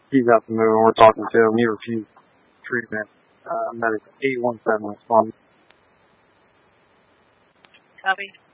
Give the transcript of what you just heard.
He's up and moving. We're talking to him. He refused treatment. Medic 817 responding. Copy.